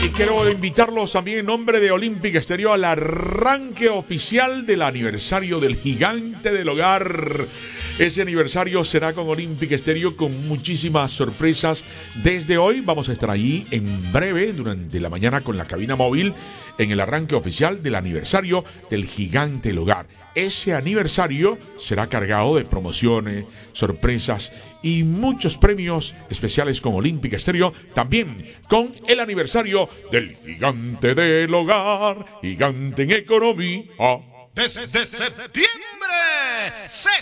Y quiero invitarlos también en nombre de Olympic Stereo al arranque oficial del aniversario del Gigante del Hogar. Ese aniversario será con Olympic Stereo con muchísimas sorpresas. Desde hoy vamos a estar allí en breve, durante la mañana, con la cabina móvil en el arranque oficial del aniversario del Gigante del Hogar. Ese aniversario será cargado de promociones, sorpresas y muchos premios especiales con Olympic Stereo. También con el aniversario del Gigante del Hogar, gigante en economía. Desde septiembre